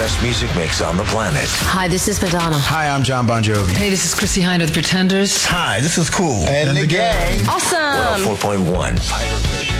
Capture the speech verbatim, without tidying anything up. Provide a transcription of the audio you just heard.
best music mix on the planet. Hi, this is Madonna. Hi, I'm John Bon Jovi. Hey, this is Chrissy Hynde of the Pretenders. Hi, this is Cool. And, and the gang. Awesome. one oh four point one Pirate Radio.